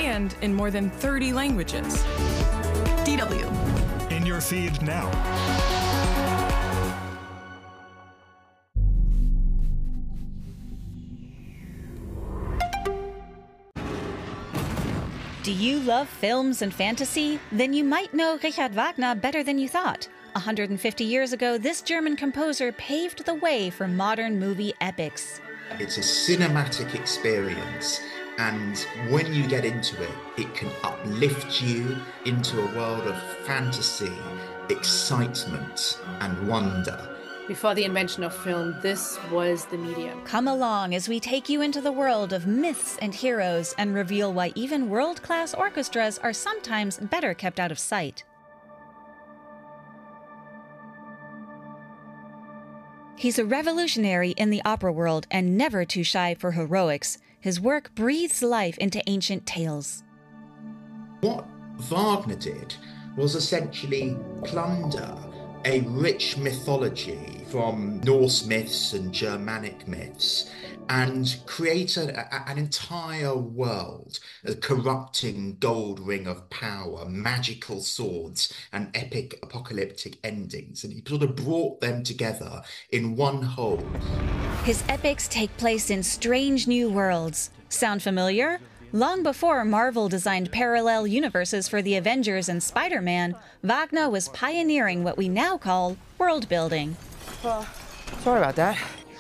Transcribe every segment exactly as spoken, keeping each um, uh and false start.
and in more than thirty languages. D W. In your feed now. Do you love films and fantasy? Then you might know Richard Wagner better than you thought. one hundred fifty years ago, this German composer paved the way for modern movie epics. It's a cinematic experience, and when you get into it, it can uplift you into a world of fantasy, excitement, and wonder. Before the invention of film, this was the medium. Come along as we take you into the world of myths and heroes and reveal why even world-class orchestras are sometimes better kept out of sight. He's a revolutionary in the opera world and never too shy for heroics. His work breathes life into ancient tales. What Wagner did was essentially plunder a rich mythology from Norse myths and Germanic myths and create a, a, an entire world, a corrupting gold ring of power, magical swords and epic apocalyptic endings. And he sort of brought them together in one whole. His epics take place in strange new worlds. Sound familiar? Long before Marvel designed parallel universes for the Avengers and Spider-Man, Wagner was pioneering what we now call world building. Uh, sorry about that.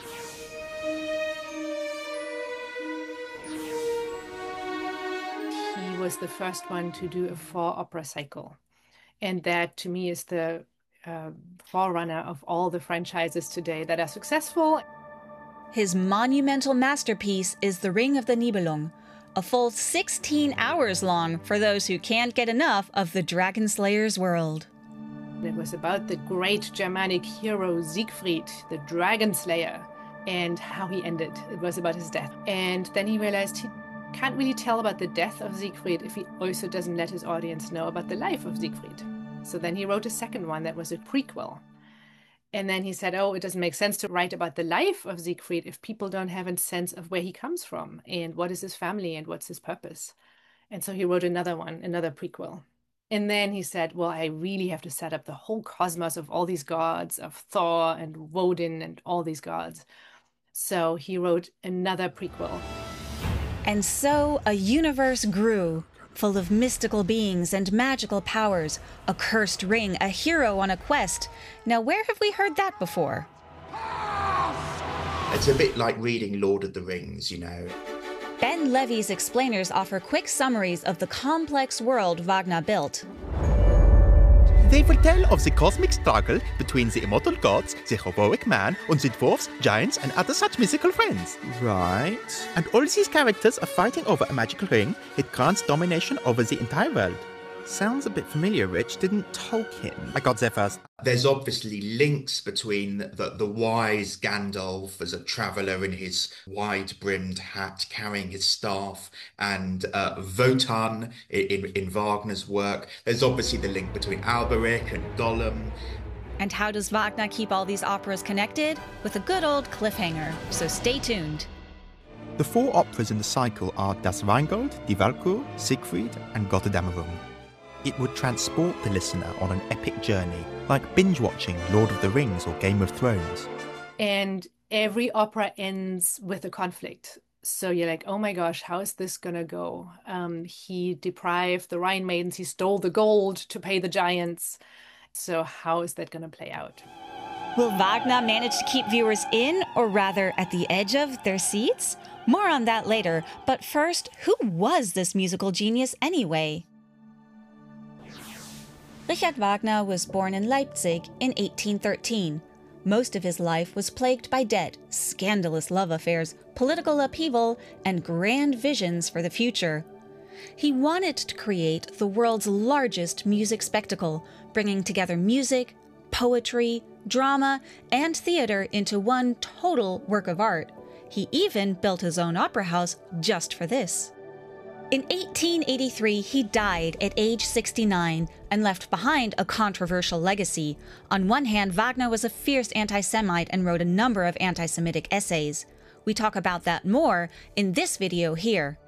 He was the first one to do a four opera cycle. And that, to me, is the uh, forerunner of all the franchises today that are successful. His monumental masterpiece is The Ring of the Nibelung, a full sixteen hours long for those who can't get enough of the Dragon Slayer's world. It was about the great Germanic hero Siegfried, the Dragon Slayer, and how he ended. It was about his death. And then he realized he can't really tell about the death of Siegfried if he also doesn't let his audience know about the life of Siegfried. So then he wrote a second one that was a prequel. And then he said, oh, it doesn't make sense to write about the life of Siegfried if people don't have a sense of where he comes from and what is his family and what's his purpose. And so he wrote another one, another prequel. And then he said, well, I really have to set up the whole cosmos of all these gods, of Thor and Woden and all these gods. So he wrote another prequel. And so a universe grew, full of mystical beings and magical powers, a cursed ring, a hero on a quest. Now, where have we heard that before? It's a bit like reading Lord of the Rings, you know. Ben Levy's explainers offer quick summaries of the complex world Wagner built. They will tell of the cosmic struggle between the immortal gods, the heroic man, and the dwarfs, giants, and other such mythical friends. Right. And all these characters are fighting over a magical ring. It grants domination over the entire world. Sounds a bit familiar, Rich. Didn't Tolkien? I got there first. There's obviously links between the, the wise Gandalf as a traveller in his wide-brimmed hat carrying his staff and uh, Wotan in, in, in Wagner's work. There's obviously the link between Alberic and Gollum. And how does Wagner keep all these operas connected? With a good old cliffhanger, so stay tuned. The four operas in the cycle are Das Rheingold, Die Walküre, Siegfried, and Götterdämmerung. It would transport the listener on an epic journey, like binge-watching Lord of the Rings or Game of Thrones. And every opera ends with a conflict. So you're like, oh my gosh, how is this going to go? Um, he deprived the Rhine maidens, he stole the gold to pay the giants. So how is that going to play out? Will Wagner manage to keep viewers in, or rather at the edge of their seats? More on that later, but first, who was this musical genius anyway? Richard Wagner was born in Leipzig in eighteen thirteen. Most of his life was plagued by debt, scandalous love affairs, political upheaval, and grand visions for the future. He wanted to create the world's largest music spectacle, bringing together music, poetry, drama, and theater into one total work of art. He even built his own opera house just for this. In eighteen eighty-three, he died at age sixty-nine and left behind a controversial legacy. On one hand, Wagner was a fierce anti-Semite and wrote a number of anti-Semitic essays. We talk about that more in this video here.